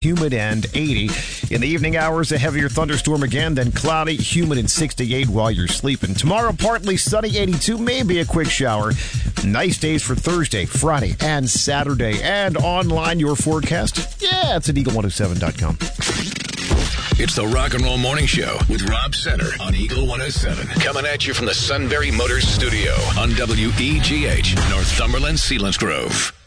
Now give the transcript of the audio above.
humid, and 80. In the evening hours, a heavier thunderstorm again, then cloudy, humid, and 68 while you're sleeping. Tomorrow, partly sunny, 82, maybe a quick shower. Nice days for Thursday, Friday, and Saturday. And online, your forecast? Yeah, it's at Eagle107.com. It's the Rock and Roll Morning Show with Rob Center on Eagle 107. Coming at you from the Sunbury Motors Studio on WEGH, Northumberland, Selinsgrove.